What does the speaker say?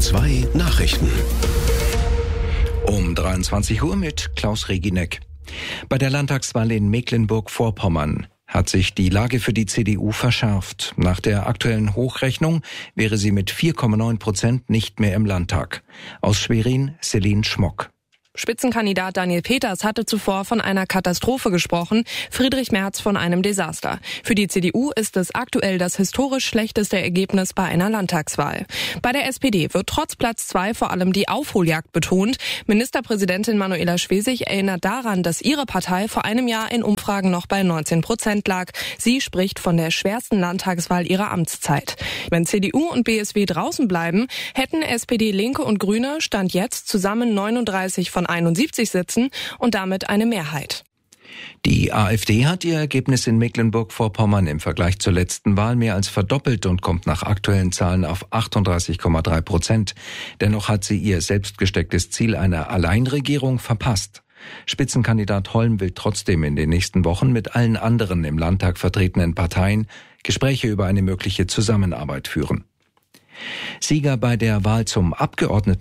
2 Nachrichten. Um 23 Uhr mit Klaus Regineck. Bei der Landtagswahl in Mecklenburg-Vorpommern hat sich die Lage für die CDU verschärft. Nach der aktuellen Hochrechnung wäre sie mit 4,9% nicht mehr im Landtag. Aus Schwerin, Celine Schmock. Spitzenkandidat Daniel Peters hatte zuvor von einer Katastrophe gesprochen, Friedrich Merz von einem Desaster. Für die CDU ist es aktuell das historisch schlechteste Ergebnis bei einer Landtagswahl. Bei der SPD wird trotz Platz 2 vor allem die Aufholjagd betont. Ministerpräsidentin Manuela Schwesig erinnert daran, dass ihre Partei vor einem Jahr in Umfragen noch bei 19% lag. Sie spricht von der schwersten Landtagswahl ihrer Amtszeit. Wenn CDU und BSW draußen bleiben, hätten SPD, Linke und Grüne Stand jetzt zusammen 39 von 71 Sitzen und damit eine Mehrheit. Die AfD hat ihr Ergebnis in Mecklenburg-Vorpommern im Vergleich zur letzten Wahl mehr als verdoppelt und kommt nach aktuellen Zahlen auf 38,3%. Dennoch hat sie ihr selbst gestecktes Ziel einer Alleinregierung verpasst. Spitzenkandidat Holm will trotzdem in den nächsten Wochen mit allen anderen im Landtag vertretenen Parteien Gespräche über eine mögliche Zusammenarbeit führen. Sieger bei der Wahl zum Abgeordneten